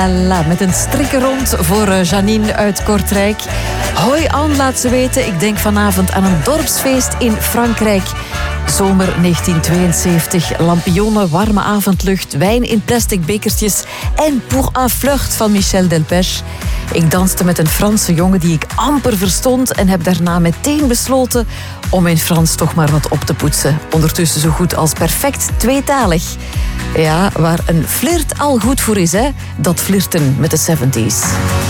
la la. Met een strikken rond voor Janine uit Kortrijk. Hoi Anne, laat ze weten. Ik denk vanavond aan een dorpsfeest in Frankrijk. Zomer 1972. Lampionnen, warme avondlucht, wijn in plastic bekertjes en Pour un flirt van Michel Delpech. Ik danste met een Franse jongen die ik amper verstond en heb daarna meteen besloten om mijn Frans toch maar wat op te poetsen. Ondertussen zo goed als perfect tweetalig. Ja, waar een flirt al goed voor is, hè? Dat flirten met de 70s.